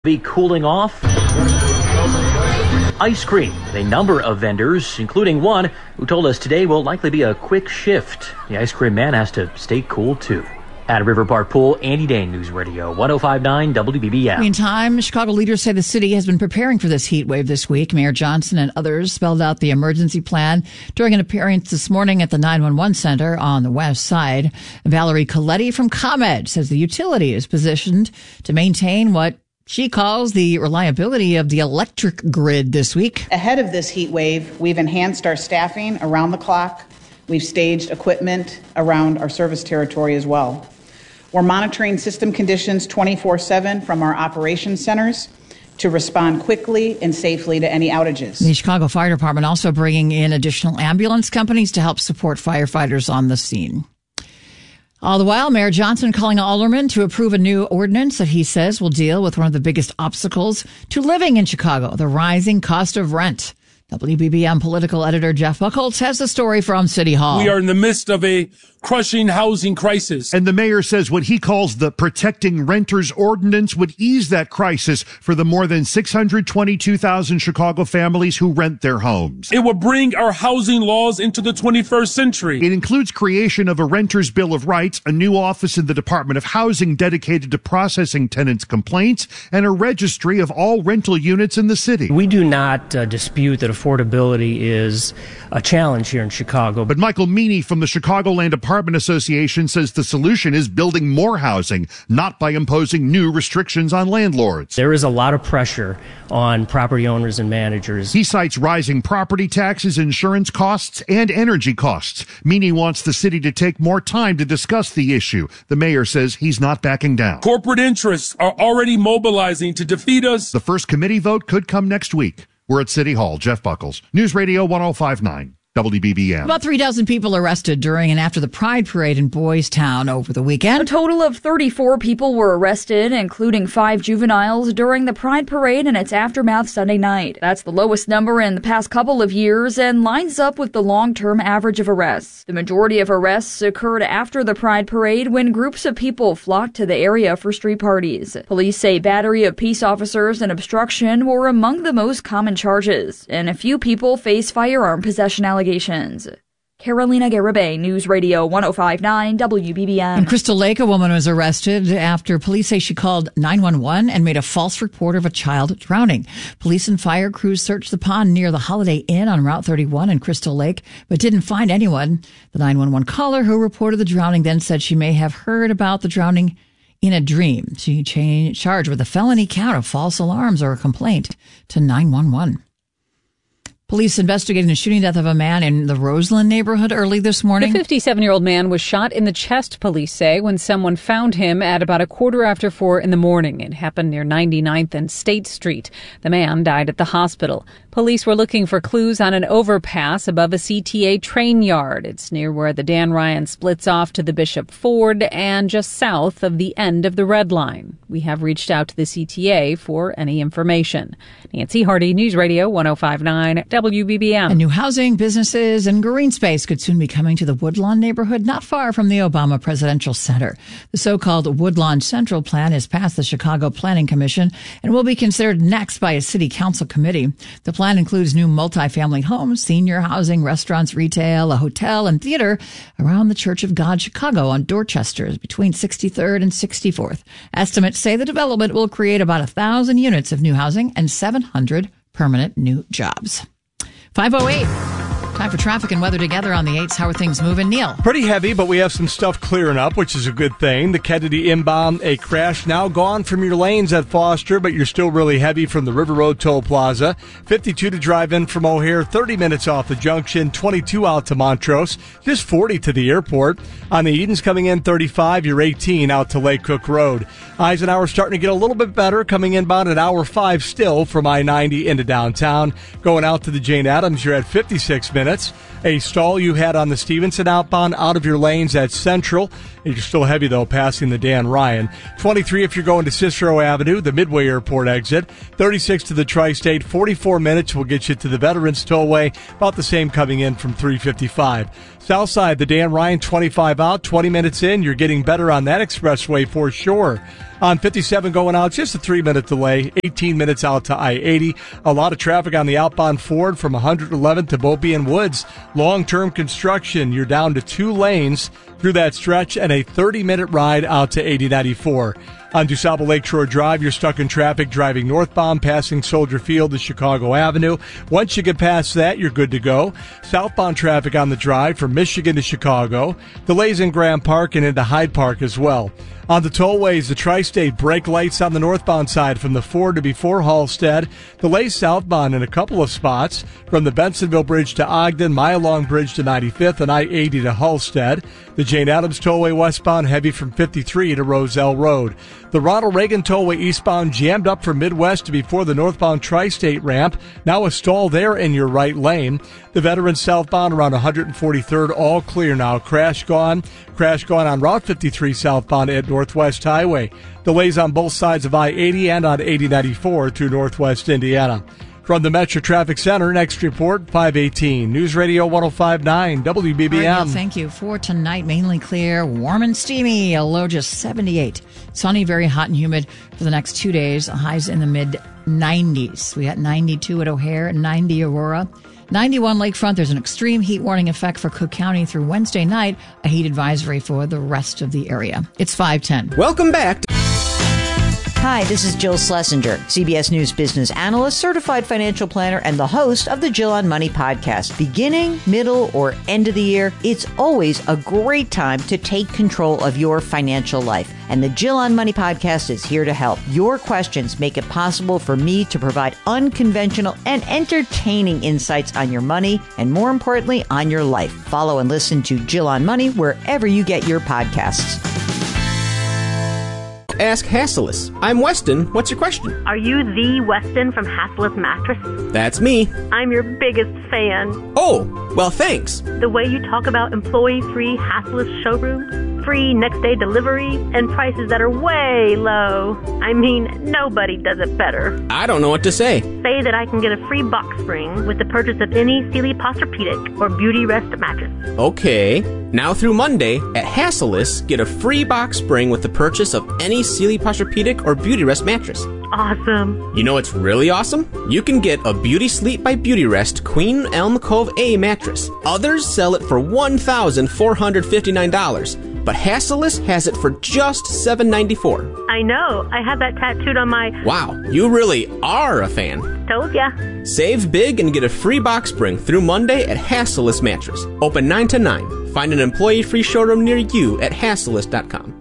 Be cooling off. Ice cream. A number of vendors, including one who told us today will likely be a quick shift. The ice cream man has to stay cool too. At River Park Pool, Andy Dane, News Radio 105.9 WBBM. Meantime, Chicago leaders say the city has been preparing for this heat wave this week. Mayor Johnson and others spelled out the emergency plan during an appearance this morning at the 911 center on the west side. Valerie Coletti from ComEd says the utility is positioned to maintain what she calls the reliability of the electric grid this week. Ahead of this heat wave, we've enhanced our staffing around the clock. We've staged equipment around our service territory as well. We're monitoring system conditions 24/7 from our operations centers to respond quickly and safely to any outages. The Chicago Fire Department also bringing in additional ambulance companies to help support firefighters on the scene. All the while, Mayor Johnson calling on aldermen to approve a new ordinance that he says will deal with one of the biggest obstacles to living in Chicago, the rising cost of rent. WBBM political editor Jeff Buchholz has the story from City Hall. We are in the midst of a crushing housing crisis. And the mayor says what he calls the Protecting Renters Ordinance would ease that crisis for the more than 622,000 Chicago families who rent their homes. It will bring our housing laws into the 21st century. It includes creation of a Renters Bill of Rights, a new office in the Department of Housing dedicated to processing tenants' complaints, and a registry of all rental units in the city. We do not dispute that affordability is a challenge here in Chicago. But Michael Meany from the Chicagoland Apartment Association says the solution is building more housing, not by imposing new restrictions on landlords. There is a lot of pressure on property owners and managers. He cites rising property taxes, insurance costs, and energy costs. Meany wants the city to take more time to discuss the issue. The mayor says he's not backing down. Corporate interests are already mobilizing to defeat us. The first committee vote could come next week. We're at City Hall. Jeff Buchholz, News Radio 105.9. WBBM. About 3 dozen people arrested during and after the Pride Parade in Boys Town over the weekend. A total of 34 people were arrested, including 5 juveniles, during the Pride Parade and its aftermath Sunday night. That's the lowest number in the past couple of years and lines up with the long-term average of arrests. The majority of arrests occurred after the Pride Parade when groups of people flocked to the area for street parties. Police say battery of peace officers and obstruction were among the most common charges, and a few people face firearm possession allegations. Carolina Garibay, News Radio 105.9 WBBM. In Crystal Lake, a woman was arrested after police say she called 911 and made a false report of a child drowning. Police and fire crews searched the pond near the Holiday Inn on Route 31 in Crystal Lake, but didn't find anyone. The 911 caller who reported the drowning then said she may have heard about the drowning in a dream. She charged with a felony count of false alarms or a complaint to 911. Police investigating the shooting death of a man in the Roseland neighborhood early this morning. The 57-year-old man was shot in the chest, police say, when someone found him at about 4:15 in the morning. It happened near 99th and State Street. The man died at the hospital. Police were looking for clues on an overpass above a CTA train yard. It's near where the Dan Ryan splits off to the Bishop Ford and just south of the end of the Red Line. We have reached out to the CTA for any information. Nancy Hardy, News Radio 105.9 WBBM. And new housing, businesses, and green space could soon be coming to the Woodlawn neighborhood not far from the Obama Presidential Center. The so-called Woodlawn Central Plan is passed the Chicago Planning Commission and will be considered next by a city council committee. The plan includes new multifamily homes, senior housing, restaurants, retail, a hotel, and theater around the Church of God Chicago on Dorchester between 63rd and 64th. Estimates say the development will create about 1,000 units of new housing and 700 permanent new jobs. 5:08. Time for traffic and weather together on the 8s. How are things moving? Neil. Pretty heavy, but we have some stuff clearing up, which is a good thing. The Kennedy inbound, a crash now gone from your lanes at Foster, but you're still really heavy from the River Road Toll Plaza. 52 to drive in from O'Hare, 30 minutes off the junction, 22 out to Montrose, just 40 to the airport. On the Edens coming in 35, you're 18 out to Lake Cook Road. Eisenhower starting to get a little bit better, coming inbound at hour 5 still from I-90 into downtown. Going out to the Jane Addams, you're at 56 minutes. minutes. A stall you had on the Stevenson outbound out of your lanes at Central. You're still heavy, though, passing the Dan Ryan. 23 if you're going to Cicero Avenue, the Midway Airport exit. 36 to the Tri-State. 44 minutes will get you to the Veterans Tollway. About the same coming in from 355. Southside, the Dan Ryan, 25 out, 20 minutes in. You're getting better on that expressway for sure. On 57 going out, just a 3-minute delay, 18 minutes out to I-80. A lot of traffic on the outbound Ford from 111 to Beaubien Woods. Long-term construction, you're down to 2 lanes through that stretch and a 30-minute ride out to 8094. On DuSable Lakeshore Drive, you're stuck in traffic driving northbound, passing Soldier Field to Chicago Avenue. Once you get past that, you're good to go. Southbound traffic on the drive from Michigan to Chicago. Delays in Graham Park and into Hyde Park as well. On the tollways, the Tri-State brake lights on the northbound side from the Ford to before Halstead. Delays southbound in a couple of spots from the Bensonville Bridge to Ogden, Mile Long Bridge to 95th, and I-80 to Halstead. The Jane Addams Tollway westbound heavy from 53 to Roselle Road. The Ronald Reagan Tollway eastbound jammed up from Midwest to before the northbound Tri-State ramp. Now a stall there in your right lane. The Veterans southbound around 143rd, all clear now. Crash gone on Route 53 southbound at Northwest Highway. Delays on both sides of I-80 and on 8094 through Northwest Indiana. From the Metro Traffic Center, next report, 518. News Radio 105.9 WBBM. Right, thank you. For tonight, mainly clear, warm and steamy, a low just 78. Sunny, very hot and humid for the next 2 days, highs in the mid-90s. We got 92 at O'Hare, 90 Aurora. 91 Lakefront, there's an extreme heat warning effect for Cook County through Wednesday night, a heat advisory for the rest of the area. It's 5:10. Welcome back. Hi, this is Jill Schlesinger, CBS News business analyst, certified financial planner, and the host of the Jill on Money podcast. Beginning, middle, or end of the year, it's always a great time to take control of your financial life. And the Jill on Money podcast is here to help. Your questions make it possible for me to provide unconventional and entertaining insights on your money, and more importantly, on your life. Follow and listen to Jill on Money wherever you get your podcasts. Ask Hassellus. I'm Weston. What's your question? Are you the Weston from Hassellus Mattress? That's me. I'm your biggest fan. Oh, well, thanks. The way you talk about employee-free Hassellus showroom, free next-day delivery, and prices that are way low. I mean, nobody does it better. I don't know what to say. Say that I can get a free box spring with the purchase of any Sealy Posturepedic or Beauty Rest mattress. Okay. Now through Monday, at Hassellus, get a free box spring with the purchase of any Sealy Posturepedic or Beauty Rest mattress. Awesome. You know what's really awesome? You can get a Beauty Sleep by Beauty Rest Queen Elm Cove A mattress. Others sell it for $1,459, but Hassellus has it for just $794. I know. I have that tattooed on my... Wow, you really are a fan. Told ya. Save big and get a free box spring through Monday at Hassellus Mattress. Open 9 to 9. Find an employee-free showroom near you at Hassellus.com.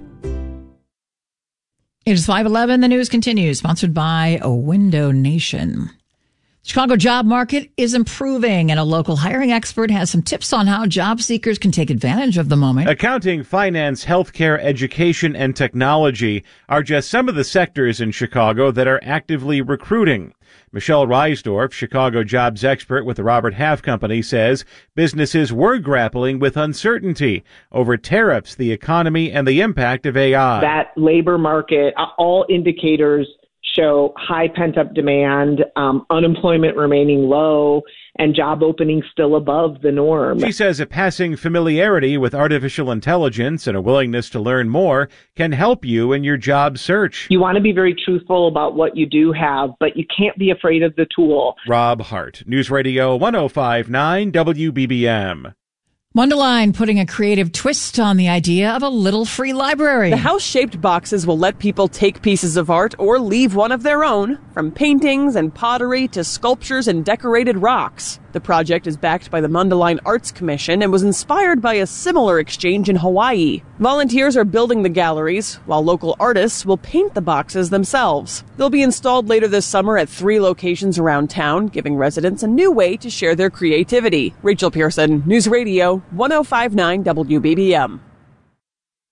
It is 5:11. The news continues, sponsored by A Window Nation. Chicago job market is improving, and a local hiring expert has some tips on how job seekers can take advantage of the moment. Accounting, finance, healthcare, education, and technology are just some of the sectors in Chicago that are actively recruiting. Michelle Reisdorf, Chicago jobs expert with the Robert Half Company, says businesses were grappling with uncertainty over tariffs, the economy, and the impact of AI. That labor market, all indicators show high pent-up demand, unemployment remaining low, and job openings still above the norm. She says a passing familiarity with artificial intelligence and a willingness to learn more can help you in your job search. You want to be very truthful about what you do have, but you can't be afraid of the tool. Rob Hart, News Radio 105.9 WBBM. Wonderline putting a creative twist on the idea of a little free library. The house-shaped boxes will let people take pieces of art or leave one of their own, from paintings and pottery to sculptures and decorated rocks. The project is backed by the Mundelein Arts Commission and was inspired by a similar exchange in Hawaii. Volunteers are building the galleries, while local artists will paint the boxes themselves. They'll be installed later this summer at 3 locations around town, giving residents a new way to share their creativity. Rachel Pearson, News Radio 105.9 WBBM.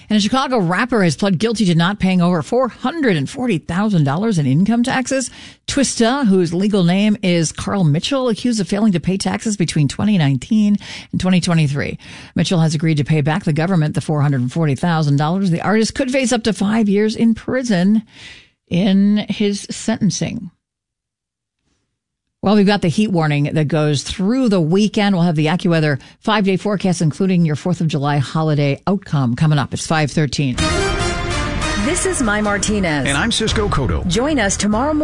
And a Chicago rapper has pled guilty to not paying over $440,000 in income taxes. Twista, whose legal name is Carl Mitchell, accused of failing to pay taxes between 2019 and 2023. Mitchell has agreed to pay back the government the $440,000. The artist could face up to 5 years in prison in his sentencing. Well, we've got the heat warning that goes through the weekend. We'll have the AccuWeather 5-day forecast, including your 4th of July holiday outcome coming up. It's 5:13. This is Mai Martinez. And I'm Cisco Cotto. Join us tomorrow morning.